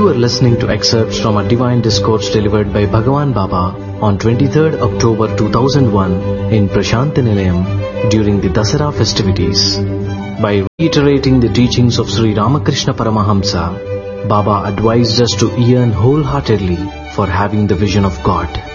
were listening to excerpts from a divine discourse delivered by Bhagavan Baba on 23rd October 2001 in Prashantinilayam during the Dasara festivities. By reiterating the teachings of Sri Ramakrishna Paramahamsa, Baba advised us to yearn wholeheartedly for having the vision of God.